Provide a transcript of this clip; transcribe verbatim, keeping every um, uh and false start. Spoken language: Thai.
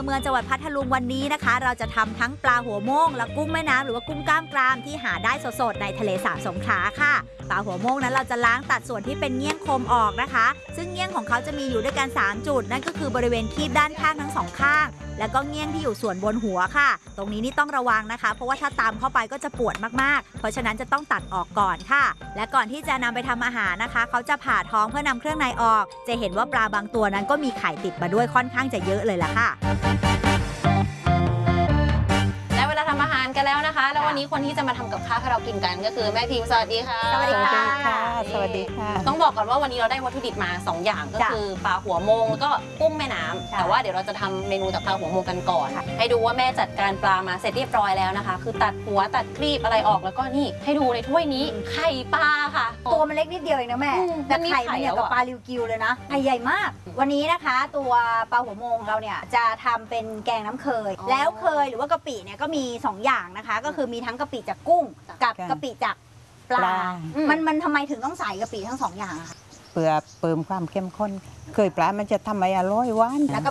เมืองจังหวัดพัทลุงวันนี้นะคะ เราจะทำทั้งปลาหัวโม่งและกุ้งแม่น้ำหรือว่ากุ้งกล้ามกรามที่หาได้สดๆในทะเลสาบสงขลาค่ะปลาหัวโม่งนั้นเราจะล้างตัดส่วนที่เป็นเงี้ยงคมออกนะคะ ซึ่งเงี้ยงของเขาจะมีอยู่ด้วยกันสามจุดนั่นก็คือบริเวณคีบด้านข้างทั้งสองข้างแล้วก็เงี้ยงที่อยู่ส่วนบนหัวค่ะตรงนี้นี่ต้องระวังนะคะเพราะว่าถ้าตามเข้าไปก็จะปวดมากๆเพราะฉะนั้นจะต้องตัดออกก่อนค่ะและก่อนที่จะนำไปทำอาหารนะคะเขาจะผ่าท้องเพื่อนำเครื่องในออกจะเห็นว่าปลาบางตัวนั้นก็มีไข่ติดมาด้วยค่อนข้างจะเยอะเลยล่ะค่ะได้เวลาทำอาหารกันแล้วนะคะแล้ววันนี้คนที่จะมาทำกับข้าวให้เรากินกันก็คือแม่พิมพ์สวัสดีค่ะสวัสดีค่ะสวัสดีค่ะต้องบอกก่อนว่าวันนี้เราได้วัตถุดิบมาสองอย่างก็คือปลาหัวโมงแล้วก็กุ้งแม่น้ำแต่ว่าเดี๋ยวเราจะทำเมนูจากปลาหัวโมงกันก่อนให้ดูว่าแม่จัดการปลามาเสร็จเรียบร้อยแล้วนะคะคือตัดหัวตัดครีบอะไรออกแล้วก็นี่ให้ดูในถ้วยนี้ไข่ปลาค่ะตัวมันเล็กนิดเดียวเองนะแม่แต่ไข่มันเนี่ยกับปลาริวกิวเลยนะไข่ใหญ่มากวันนี้นะคะตัวปลาหัวโมงของเราเนี่ยจะทำเป็นแกงน้ำเคยแล้วเคยหรือว่ากะปิเนี่ยก็มีสองอย่างนะคะก็คือมีทั้งกะปิจากกุ้งกับกะปิจากปลามันมันทำไมถึงต้องใส่กะปิทั้งสองอย่างอะคะเพื่อเพิ่มความเข้มข้นเคยปลามันจะทำให้อร่อยหวานแล้วก็